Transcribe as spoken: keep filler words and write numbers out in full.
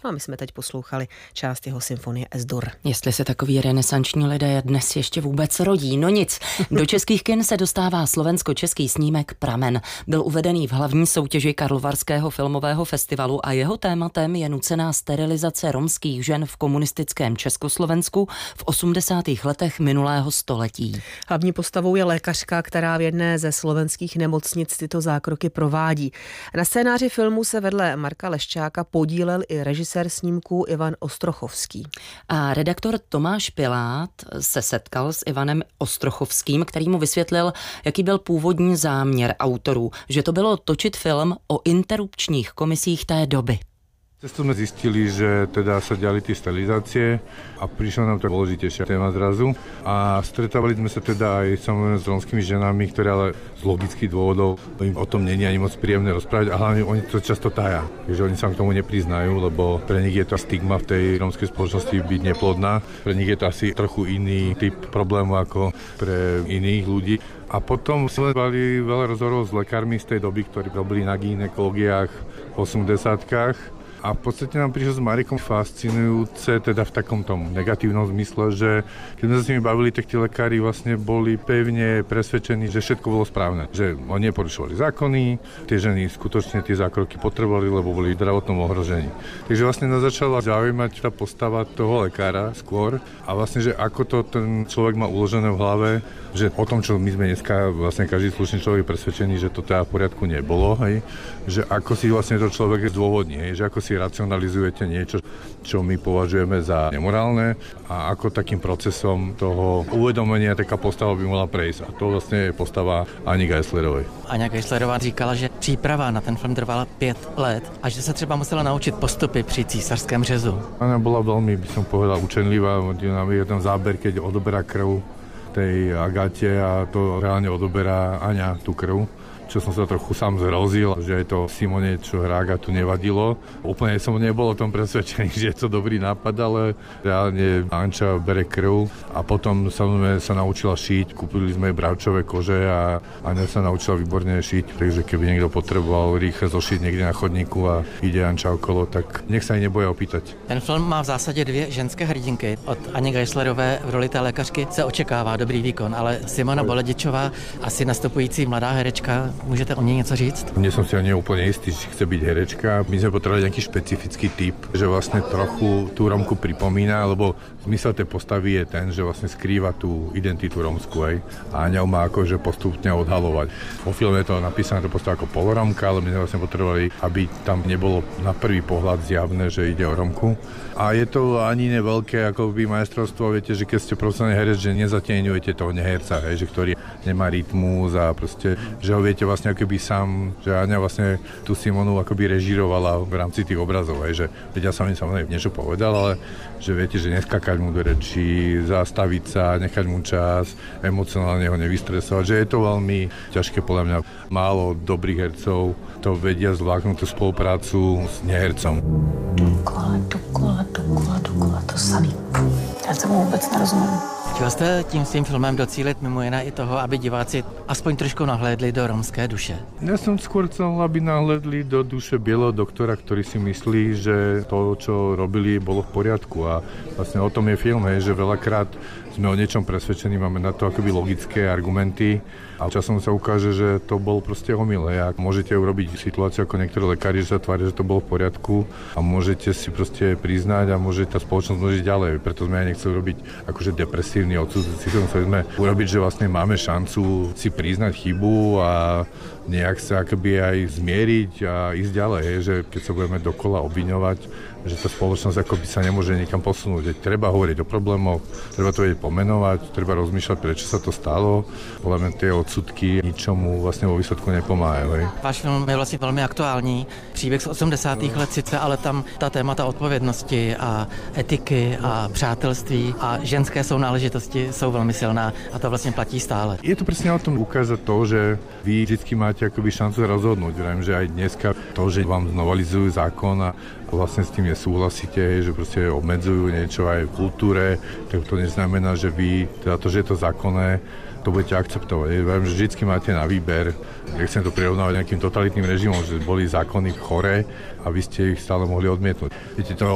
No a my jsme teď poslouchali část jeho symfonie Es-Dur. Jestli se takový renesanční lidé dnes ještě vůbec rodí, no nic. Do českých kin se dostává slovensko-český snímek Pramen. Byl uvedený v hlavní soutěži Karlovarského filmového festivalu a jeho tématem je nucená sterilizace romských žen v komunistickém Československu v osmdesátých letech minulého století. Hlavní postavou je lékařka, která v jedné ze slovenských nemocnic tyto zákroky provádí. Na scénáři filmu se vedle Marka Leščáka podílel i režisér snímků Ivan Ostrochovský. A redaktor Tomáš Pilát se setkal s Ivanem Ostrochovským, který mu vysvětlil, jaký byl původní záměr autorů, že to bylo točit film o interrupčních komisích té doby. Cestu sme zistili, že teda sa diali tie sterilizácie a prišla nám to dôležitejšia téma zrazu. A stretávali sme sa teda aj samozrejme s romskými ženami, ktoré ale z logických dôvodov im o tom nie je ani moc príjemné rozprávať a hlavne oni to často tája. Takže oni sa k tomu nepriznajú, lebo pre nich je to stigma v tej romskej spoločnosti byť neplodná. Pre nich je to asi trochu iný typ problému ako pre iných ľudí. A potom sme mali veľa rozhovorov s lekármi z tej doby, ktorí robili na gynekológiách v osemdesiatkach. A v podstate nám prišlo s Marikom fascinujúce, teda v takom tom negatívnom zmysle, že keď sme sa s nimi bavili, tak tí lekári vlastne boli pevne presvedčení, že všetko bolo správne. Že oni neporušovali zákony, tie ženy skutočne tie zákroky potrebovali, lebo boli v zdravotnom ohrození. Takže vlastne nás začala zaujímať tá postava toho lekára skôr a vlastne, že ako to ten človek má uložené v hlave, že o tom, čo my sme dneska vlastne každý slušný človek presvedčený, že to teda v poriadku nebolo, hej, že ako si vlastne to človek zdôvodní, hej, že ako si racionalizujete niečo, čo my považujeme za nemorálne a ako takým procesom toho uvedomenia taká postava by mohla prejsť. A to vlastne je postava Ani Geislerovej. Aňa Geislerová říkala, že příprava na ten film trvala pět let a že se třeba musela naučit postupy při císařském řezu. Aňa bola veľmi, by som povedal, učenlivá. Je tam záber, keď odoberá krv tej Agáte a to reálne odoberá Aňa tú krv. Čo som sa trochu sám zrozil, že je to Simone, čo hrá Agatu, nevadilo. Úplne som nebol o tom presvedčený, že je to dobrý nápad, ale reálne Anča bere krv a potom samozrejme sa naučila šiť. Kúpili sme bravčové kože a Aňa sa naučila výborne šiť, takže keby niekto potreboval rýchle zošiť niekde na chodníku a ide Anča okolo, tak nech sa aj neboja opýtať. Ten film má v zásadě dvě ženské hrdinky. Od Ani Geislerové v roli té lékařky se očekává dobrý výkon, ale Simona Boledičová, asi nastupující mladá herečka, můžete o ní něco říct? Nie som si ani úplne istý, či chce byť herečka. My sme potrebovali nejaký špecifický typ, že vlastne trochu tú Romku pripomína, lebo zmysel tej postavy je ten, že vlastne skrýva tú identitu romskú, aj. A Aňa má akože postupne odhalovať. Vo filme je to napísané to postava ako poloromka, ale my sme vlastne potrebovali, aby tam nebolo na prvý pohľad zjavné, že ide o Romku. A je to ani neveľké ako by majstrovstvo, viete, že keď ste profesionálny herec, že nezatieňujete toho neherca, hej, že ktorý nemá rytmus a proste, že ho viete vlastne akoby sám, že Aňa vlastne tú Simonu akoby režírovala v rámci tých obrazov, hej, že veď ja som im samozrejme niečo povedal, ale že viete, že neskakať mu do rečí, zastaviť sa, nechať mu čas, emocionálne ho nevystresovať, že je to veľmi ťažké podľa mňa. Málo dobrých hercov to vedia zvládnuť tú spoluprácu s nehercom. Dokola, dokola, dokola, dokola, to samý. Já tomu vůbec nerozumím. Chtěl jste tím svým filmem docílit mimo jiné i toho, aby diváci aspoň trošku nahlédli do romské duše? Ja som skôr chcel, aby nahlédli do duše bieleho doktora, ktorý si myslí, že to, čo robili, bolo v poriadku. A vlastne o tom je film, hej, že veľakrát sme o niečom presvedčení, máme na to akoby logické argumenty a časom sa ukáže, že to bol proste omyl. A môžete urobiť situáciu ako niektorí lekári, že sa tvária, že to bolo v poriadku a môžete si proste priznať a môže tá spoločnosť môže ďalej. Preto sme aj nechceli robiť akože depresívny odsudzovací film, chceli sme urobiť, že vlastne máme šancu si priznať chybu a nejak sa akoby aj zmieriť a ísť ďalej, že keď sa budeme dokola obviňovať, že tá spoločnosť akoby sa nemôže niekam posunúť. Treba hovoriť o problémoch, treba to vedieť pomenovať, treba rozmýšľať, prečo sa to stalo. Podľa mňa tie odsudky ničomu vlastne vo výsledku nepomáhajú. Váš film je vlastně velmi aktuální. Příběh z osmdesátých let sice, ale tam ta témata odpovědnosti a etiky a přátelství a ženské sounáležitosti jsou velmi silná a to vlastně platí stále. Je to presne o tom ukázať to, že vy vždycky máte akoby šancu rozhodnúť. Vrajím, že aj dneska to, že vám novelizujú zákon a vlastne s tým nesúhlasíte, že proste obmedzujú niečo aj v kultúre, tak to neznamená, že vy, teda to, že je to zákonné, to budete akceptovať. Viem, že vždycky máte na výber. Nechcem to prirovnávať nejakým totalitným režimom, že boli zákony choré a vy ste ich stále mohli odmietnúť. Viete, to